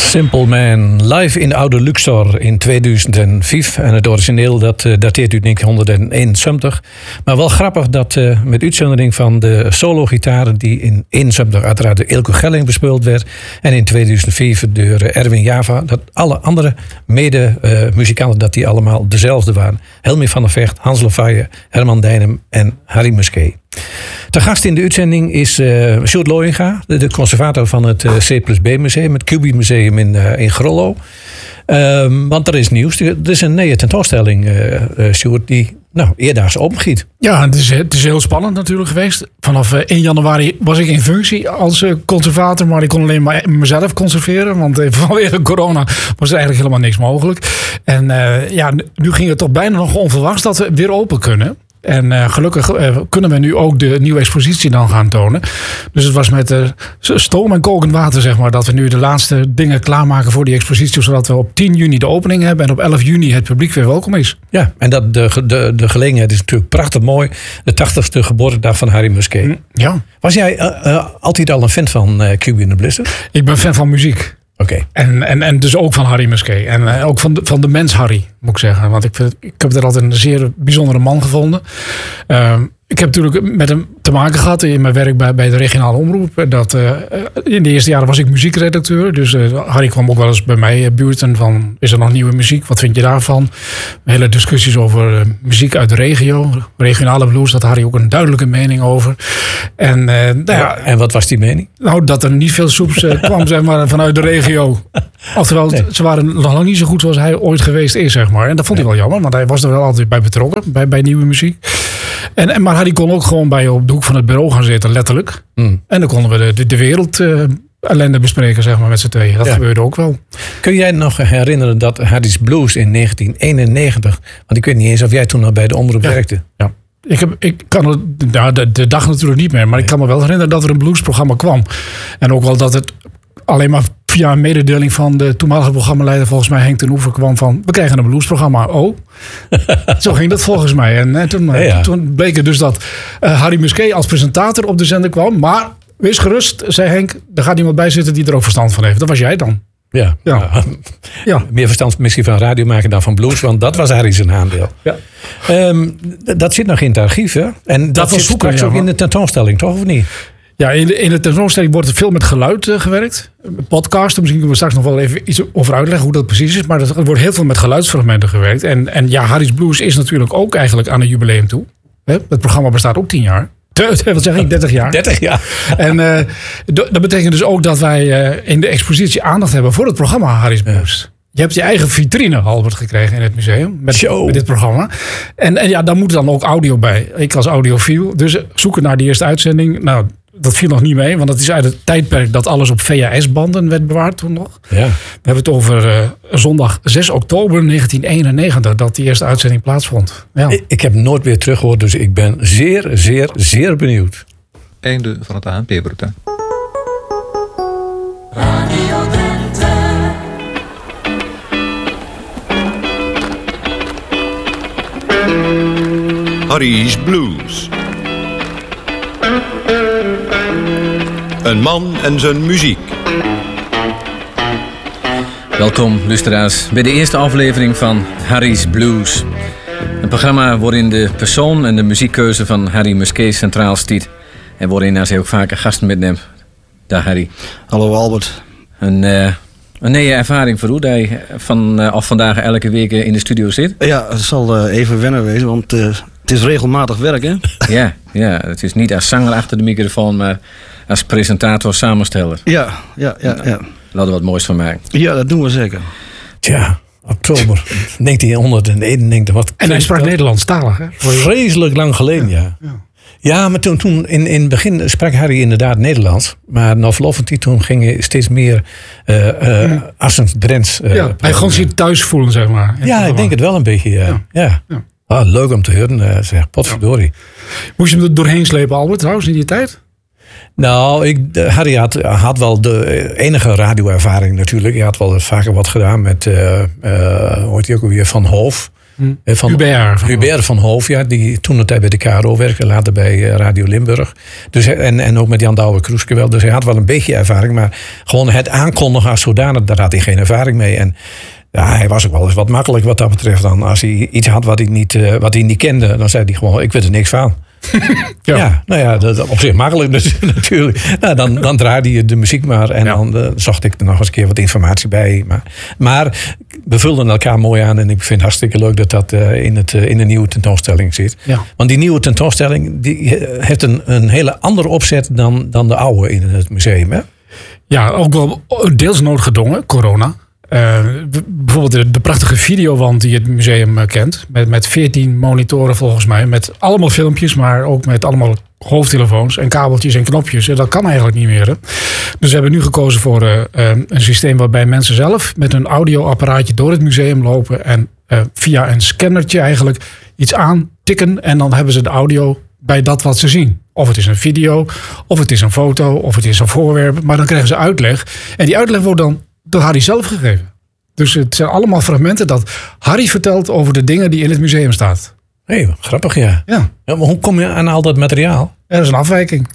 Simple Man, live in de oude Luxor in 2005. En het origineel dat dateert uit 1971. Maar wel grappig dat met uitzondering van de solo-gitaren die in 71 uiteraard door Ilko Gelling bespeeld werd. En in 2004 door Erwin Java. Dat alle andere mede-muzikanten dat die allemaal dezelfde waren. Helmi van der Vecht, Hans Lefebvre, Herman Dijnem en Harry Musquet. Te gast in de uitzending is Sjoerd Looyenga, de conservator van het C+B Museum, het QB Museum in Grollo. Want er is nieuws. Er is een nieuwe tentoonstelling, Sjoerd, die eerdaags opengiet. Ja, het is heel spannend natuurlijk geweest. Vanaf 1 januari was ik in functie als conservator, maar ik kon alleen maar mezelf conserveren. Want vanwege corona was er eigenlijk helemaal niks mogelijk. En nu ging het toch bijna nog onverwachts dat we weer open kunnen. En gelukkig kunnen we nu ook de nieuwe expositie dan gaan tonen. Dus het was met stoom en kokend water, zeg maar, dat we nu de laatste dingen klaarmaken voor die expositie. Zodat we op 10 juni de opening hebben en op 11 juni het publiek weer welkom is. Ja, en dat de gelegenheid is natuurlijk prachtig mooi. De 80ste geboortedag van Harry Musquet. Ja. Was jij altijd al een fan van QB and the Blizzard? Ik ben fan van muziek. Oké. En dus ook van Harry Musquet. En ook van de mens Harry, moet ik zeggen. Want ik heb er altijd een zeer bijzondere man gevonden. Ik heb natuurlijk met hem te maken gehad in mijn werk bij de regionale omroep. In de eerste jaren was ik muziekredacteur. Dus Harry kwam ook wel eens bij mij buurten van, is er nog nieuwe muziek? Wat vind je daarvan? Hele discussies over muziek uit de regio. Regionale blues, daar had Harry ook een duidelijke mening over. En wat was die mening? Nou, dat er niet veel soeps kwam, zeg maar, vanuit de regio. Oftewel, ze waren nog lang niet zo goed zoals hij ooit geweest is, zeg maar. En dat vond hij wel jammer, want hij was er wel altijd bij betrokken, bij nieuwe muziek. Maar Harry kon ook gewoon bij je op de hoek van het bureau gaan zitten, letterlijk. En dan konden we de wereld ellende bespreken, zeg maar, met z'n tweeën. Dat gebeurde ook wel. Kun jij nog herinneren dat Harry's Blues in 1991... want ik weet niet eens of jij toen nog bij de omroep werkte. Ja. Ik kan de dag natuurlijk niet meer, maar ik kan me wel herinneren dat er een bluesprogramma kwam. En ook wel dat het alleen maar via een mededeling van de toenmalige programmaleider, volgens mij Henk ten Oever, kwam van, we krijgen een bluesprogramma. Oh, zo ging dat volgens mij. En toen bleek het dus dat Harry Musquet als presentator op de zender kwam. Maar wees gerust, zei Henk, er gaat iemand bij zitten die er ook verstand van heeft. Dat was jij dan. Ja. Meer verstand misschien van radio maken dan van blues, want dat was Harry zijn aandeel. Ja. Dat zit nog in het archief, hè? En dat zit straks ook in de tentoonstelling, toch, of niet? Ja, in de tentoonstelling wordt er veel met geluid gewerkt. Podcasten, misschien kunnen we straks nog wel even iets over uitleggen hoe dat precies is. Maar er wordt heel veel met geluidsfragmenten gewerkt. En Harry's Blues is natuurlijk ook eigenlijk aan een jubileum toe. Het programma bestaat ook 10 jaar. Wat zeg ik? 30 jaar. 30 jaar. En dat betekent dus ook dat wij in de expositie aandacht hebben voor het programma Harry's Blues. Ja. Je hebt je eigen vitrine, Albert, gekregen in het museum met dit programma. En daar moet dan ook audio bij. Ik als audiofiel. Dus zoeken naar die eerste uitzending. Nou, dat viel nog niet mee, want dat is uit het tijdperk dat alles op VHS-banden werd bewaard toen nog. Ja. We hebben het over zondag 6 oktober 1991 dat die eerste uitzending plaatsvond. Ja. Ik heb nooit weer teruggehoord, dus ik ben zeer, zeer, zeer benieuwd. Einde van het ANP-bulletin. Radio Drenthe. Harry's Blues. Een man en zijn muziek. Welkom, luisteraars, bij de eerste aflevering van Harry's Blues. Een programma waarin de persoon en de muziekkeuze van Harry Musquet centraal stiet. En waarin hij ook vaker gasten metneemt. Dag Harry. Hallo Albert. Een nieuwe ervaring voor u, dat je af vandaag elke week in de studio zit. Ja, het zal even wennen wezen, want het is regelmatig werk, hè? Ja, het is niet als zanger achter de microfoon, maar als presentator, samensteller. Ja. Laten we wat moois van maken. Ja, dat doen we zeker. Tja, oktober 1901. En hij sprak Nederlandstalig, hè? Vreselijk lang geleden, ja. Ja, maar toen in het begin sprak Harry inderdaad Nederlands. Maar na verloop van die toen ging hij steeds meer Assens-Drents. Hij gewoon zich thuis voelen, zeg maar. Ja, ik denk het wel een beetje, ja. Ah, leuk om te horen, zeg. Potverdorie. Moest je hem er doorheen slepen, Albert, trouwens, in die tijd? Nou, Harry had wel de enige radioervaring natuurlijk. Hij had wel vaker wat gedaan met, hoe heet hij ook alweer, Van Hoof. Van Hubert van Hoof, ja, die toen een tijd bij de KRO werkte, later bij Radio Limburg. Dus, en ook met Jan Douwe-Kroeske wel. Dus hij had wel een beetje ervaring, maar gewoon het aankondigen als zodanig, daar had hij geen ervaring mee. En ja, hij was ook wel eens wat makkelijk wat dat betreft. Dan als hij iets had wat hij niet kende, dan zei hij gewoon, ik weet er niks van. Ja, nou ja, dat op zich makkelijk natuurlijk. Nou, dan draaide je de muziek maar en dan zocht ik er nog eens een keer wat informatie bij. Maar we vulden elkaar mooi aan en ik vind het hartstikke leuk dat in de nieuwe tentoonstelling zit. Ja. Want die nieuwe tentoonstelling die heeft een hele andere opzet dan de oude in het museum. Hè? Ja, ook wel deels noodgedwongen, corona. Bijvoorbeeld de prachtige videowand die het museum kent. Met 14 monitoren volgens mij. Met allemaal filmpjes, maar ook met allemaal hoofdtelefoons en kabeltjes en knopjes. Dat kan eigenlijk niet meer. Hè? Dus we hebben nu gekozen voor een systeem waarbij mensen zelf met een audioapparaatje door het museum lopen. En via een scannertje eigenlijk iets aantikken. En dan hebben ze de audio bij dat wat ze zien. Of het is een video, of het is een foto, of het is een voorwerp. Maar dan krijgen ze uitleg. En die uitleg wordt dan door Harry zelf gegeven. Dus het zijn allemaal fragmenten dat Harry vertelt over de dingen die in het museum staan. Hé, grappig ja. Ja. Maar hoe kom je aan al dat materiaal? Er is een afwijking.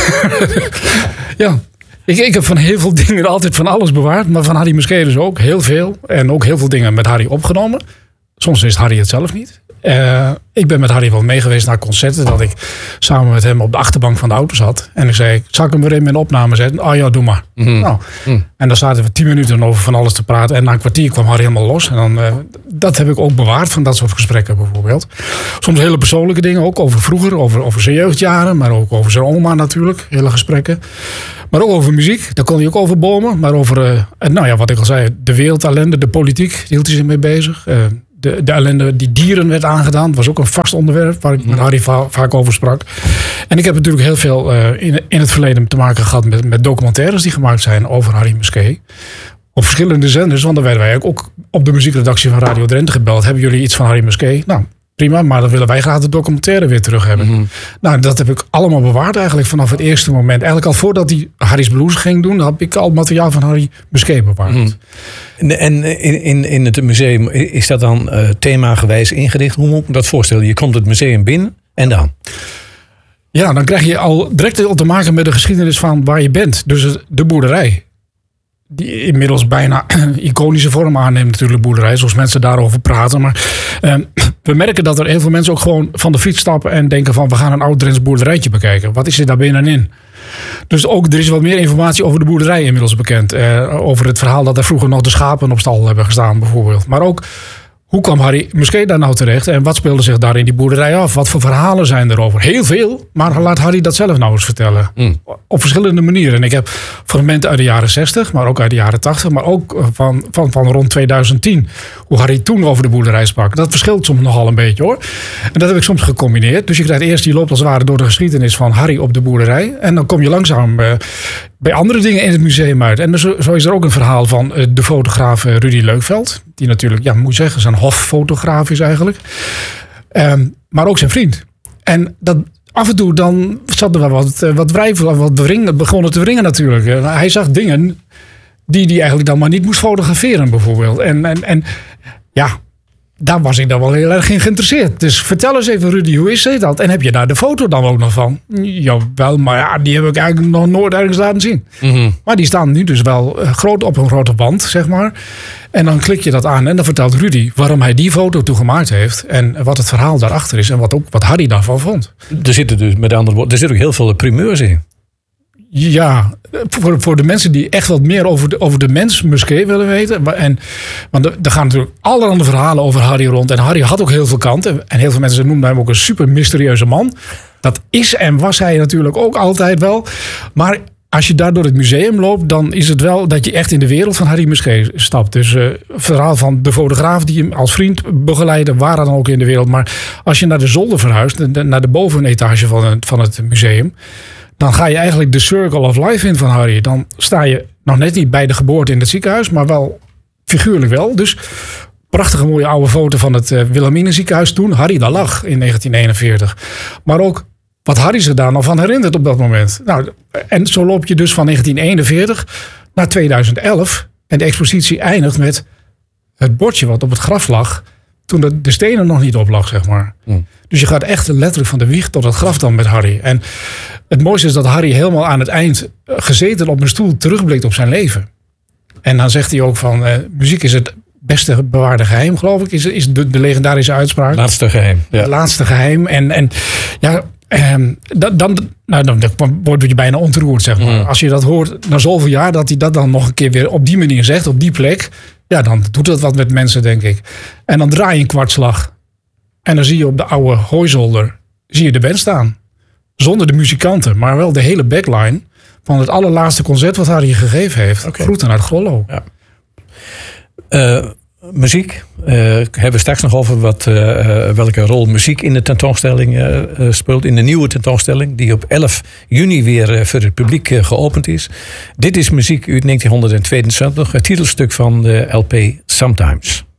Ja. Ik heb van heel veel dingen altijd van alles bewaard. Maar van Harry Musquet dus ook heel veel. En ook heel veel dingen met Harry opgenomen. Soms wist Harry het zelf niet. Ik ben met Harry wel mee geweest naar concerten. Dat ik samen met hem op de achterbank van de auto zat. En ik zei, zal ik hem weer in mijn opname zetten? Oh ja, doe maar. Mm-hmm. Nou, En dan zaten we 10 minuten over van alles te praten. En na een kwartier kwam Harry helemaal los. En dan, dat heb ik ook bewaard van dat soort gesprekken bijvoorbeeld. Soms hele persoonlijke dingen. Ook over vroeger, over zijn jeugdjaren. Maar ook over zijn oma natuurlijk. Hele gesprekken. Maar ook over muziek. Daar kon hij ook over bomen. Maar over, wat ik al zei, de wereldellende, de politiek. Daar hield hij zich mee bezig. De ellende die dieren werd aangedaan. Was ook een vast onderwerp waar ik met Harry vaak over sprak. En ik heb natuurlijk heel veel in het verleden te maken gehad met documentaires die gemaakt zijn over Harry Musquet. Op verschillende zenders, want dan werden wij ook op de muziekredactie van Radio Drenthe gebeld. Hebben jullie iets van Harry Musquet? Nou, prima, maar dan willen wij graag de documentaire weer terug hebben. Mm-hmm. Nou, dat heb ik allemaal bewaard eigenlijk vanaf het eerste moment. Eigenlijk al voordat hij Harry's Blues ging doen, heb ik al materiaal van Harry Musquet bewaard. Mm-hmm. En in het museum, is dat dan themagewijs ingericht? Hoe moet ik me dat voorstellen? Je komt het museum binnen en dan? Ja, dan krijg je al direct al te maken met de geschiedenis van waar je bent. Dus de boerderij. Die inmiddels bijna iconische vorm aanneemt natuurlijk, boerderij. Zoals mensen daarover praten. Maar we merken dat er heel veel mensen ook gewoon van de fiets stappen en denken van, we gaan een oud-Drents boerderijtje bekijken. Wat is er daar binnenin? Dus ook, er is wat meer informatie over de boerderij inmiddels bekend. Over het verhaal dat er vroeger nog de schapen op stal hebben gestaan bijvoorbeeld. Maar ook, hoe kwam Harry Musquet daar nou terecht? En wat speelde zich daar in die boerderij af? Wat voor verhalen zijn erover? Heel veel, maar laat Harry dat zelf nou eens vertellen. Op verschillende manieren. En ik heb fragmenten uit de jaren 60, maar ook uit de jaren 80. Maar ook van rond 2010. Hoe Harry toen over de boerderij sprak. Dat verschilt soms nogal een beetje hoor. En dat heb ik soms gecombineerd. Dus je krijgt eerst, die loopt als het ware door de geschiedenis van Harry op de boerderij. En dan kom je langzaam bij andere dingen in het museum uit. En zo is er ook een verhaal van de fotograaf Rudy Leukveld. Die natuurlijk, ja, moet je zeggen, zijn hoffotograaf is eigenlijk. Maar ook zijn vriend. En dat af en toe dan zat er wel wat wrijven, wat begonnen te wringen natuurlijk. Hij zag dingen die hij eigenlijk dan maar niet moest fotograferen bijvoorbeeld. En ja, daar was ik dan wel heel erg in geïnteresseerd. Dus vertel eens even, Rudy, hoe is dat? En heb je daar de foto dan ook nog van? Jawel, maar ja, die heb ik eigenlijk nog nooit ergens laten zien. Mm-hmm. Maar die staan nu dus wel groot op een grote band, zeg maar. En dan klik je dat aan en dan vertelt Rudy waarom hij die foto toegemaakt heeft. En wat het verhaal daarachter is en wat Harry daarvan vond. Er zitten dus, met andere woorden, er zitten ook heel veel primeurs in. Ja, voor de mensen die echt wat meer over de mens Musquet willen weten. Want er gaan natuurlijk allerhande verhalen over Harry rond. En Harry had ook heel veel kanten. En heel veel mensen noemden hem ook een super mysterieuze man. Dat is en was hij natuurlijk ook altijd wel. Maar als je daar door het museum loopt, dan is het wel dat je echt in de wereld van Harry Musquet stapt. Dus het verhaal van de fotograaf die hem als vriend begeleidde, waren dan ook in de wereld. Maar als je naar de zolder verhuist, naar de bovenetage van het museum, dan ga je eigenlijk de circle of life in van Harry. Dan sta je nog net niet bij de geboorte in het ziekenhuis, maar wel figuurlijk wel. Dus prachtige mooie oude foto van het Wilhelmina ziekenhuis toen Harry daar lag in 1941. Maar ook wat Harry zich daar nog van herinnert op dat moment. Nou, en zo loop je dus van 1941 naar 2011. En de expositie eindigt met het bordje wat op het graf lag toen de stenen nog niet op lag, zeg maar. Dus je gaat echt letterlijk van de wieg tot het graf dan met Harry. En het mooiste is dat Harry helemaal aan het eind gezeten op een stoel terugblikt op zijn leven. En dan zegt hij ook van, muziek is het beste bewaarde geheim, geloof ik, is de legendarische uitspraak. Laatste geheim. Ja. Het laatste geheim. En ja, dan word je bijna ontroerd, zeg maar. Als je dat hoort na zoveel jaar, dat hij dat dan nog een keer weer op die manier zegt, op die plek. Ja, dan doet dat wat met mensen, denk ik. En dan draai je een kwartslag. En dan zie je op de oude hooizolder zie je de band staan. Zonder de muzikanten, maar wel de hele backline van het allerlaatste concert wat Harry gegeven heeft. Okay. Groeten uit Grollo. Ja. Muziek. Hebben we straks nog over welke rol muziek in de tentoonstelling speelt. In de nieuwe tentoonstelling die op 11 juni weer voor het publiek geopend is. Dit is muziek uit 1972. Het titelstuk van de LP Sometimes.